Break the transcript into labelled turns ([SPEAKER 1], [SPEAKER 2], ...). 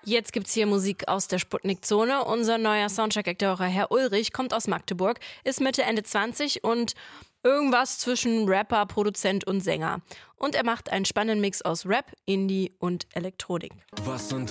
[SPEAKER 1] Jetzt gibt's hier Musik aus der Sputnik-Zone. Unser neuer Soundcheck-Akteur Herr Ulrich kommt aus Magdeburg, ist Mitte, Ende 20 und irgendwas zwischen Rapper, Produzent und Sänger. Und er macht einen spannenden Mix aus Rap, Indie und Elektronik.
[SPEAKER 2] Was sind